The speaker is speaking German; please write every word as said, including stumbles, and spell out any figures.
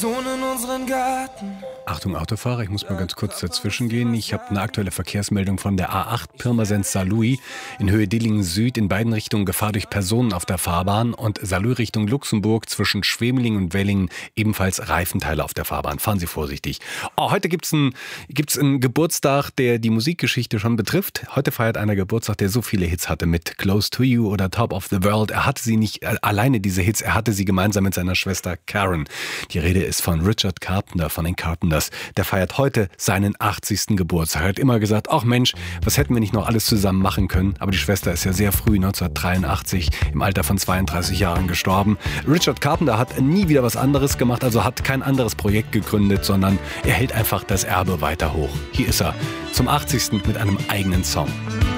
Sohn in unseren Garten. Achtung Autofahrer, ich muss mal ganz kurz dazwischen gehen. Ich habe eine aktuelle Verkehrsmeldung von der A acht Pirmasens-Saarlouis in Höhe Dillingen Süd, in beiden Richtungen Gefahr durch Personen auf der Fahrbahn und Saarlouis Richtung Luxemburg zwischen Schwemelingen und Wellingen ebenfalls Reifenteile auf der Fahrbahn. Fahren Sie vorsichtig. Oh, heute gibt's einen gibt's einen Geburtstag, der die Musikgeschichte schon betrifft. Heute feiert einer Geburtstag, der so viele Hits hatte mit Close to You oder Top of the World. Er hatte sie nicht alleine, diese Hits, er hatte sie gemeinsam mit seiner Schwester Karen. Die Rede ist von Richard Carpenter von den Carpenters. Der feiert heute seinen achtzigsten Geburtstag. Er hat immer gesagt, ach Mensch, was hätten wir nicht noch alles zusammen machen können? Aber die Schwester ist ja sehr früh, neunzehnhundertdreiundachtzig, im Alter von zweiunddreißig Jahren gestorben. Richard Carpenter hat nie wieder was anderes gemacht, also hat kein anderes Projekt gegründet, sondern er hält einfach das Erbe weiter hoch. Hier ist er, zum achtzigsten mit einem eigenen Song.